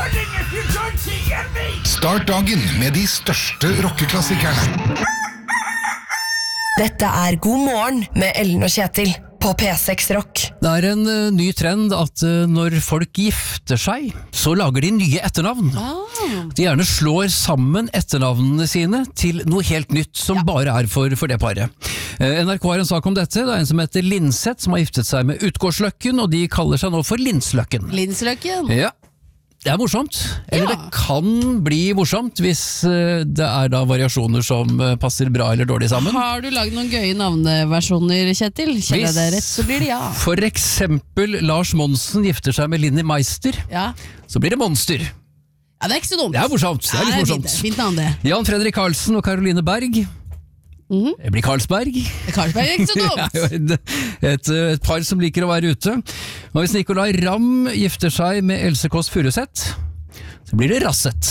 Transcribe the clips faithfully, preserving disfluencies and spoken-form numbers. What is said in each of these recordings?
Start dagen med de største rockeklassikerne. Dette er God morgen med Ellen og Kjetil på P seks Rock. Det er en uh, ny trend at uh, når folk gifter seg, så lager de nye etternavn. Ah. De gjerne slår sammen etternavnene sine til noe helt nytt som ja. bare er for, for det paret. Uh, N R K har en sak om dette. Det er en som heter Linseth som har giftet seg med Utgårdsløkken, og de kaller seg nå for Linsløkken. Linsløkken? Ja. Det er morsomt, eller Ja. det kan bli morsomt hvis uh, det er da variasjoner som uh, passer bra eller dårlig sammen. Har du lagd noen gøye navneversjoner, Kjetil? Kjenner jeg det rett, så blir det ja. For eksempel Lars Monsen gifter seg med Linni Meister, Ja, så blir det Monster. ja det er ikke så dumt. Det er morsomt, det er litt Nei, morsomt. Fint, fint navn det. Jan Fredrik Karlsen og Caroline Berg. Mhm. Det blir Karlsberg. Karlsberg er ikke så Det dumt. er jo et, et, et par som liker å være ute. Og hvis Nicolai Ramm gifter seg med Else Kåss Furuseth, så blir det Rasset.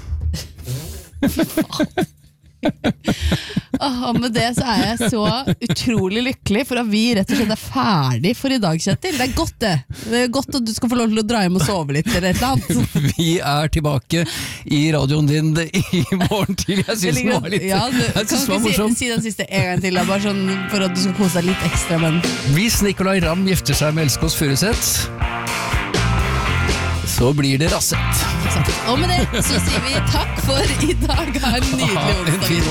Åh, og med det så er jeg så utrolig lykkelig for at vi rett og slett er ferdig for i dag, Kjetil. Det er godt det. Det er godt at du skal få lov til å dra hjem og sove litt eller et eller annet. Vi er tilbake i radioen din i morgen til. Jeg synes den var litt Ja, du, jeg kan synes den var ikke morsom. si, si den siste en gang til, da, bare sånn for at du skal kose deg litt ekstra med den. Hvis Nicolai Ramm gifter seg med Else Kåss Furuseth, så blir det Rasset. Og med det så sier vi takk for i dag. Ha en nydelig Ha en onsdag. fin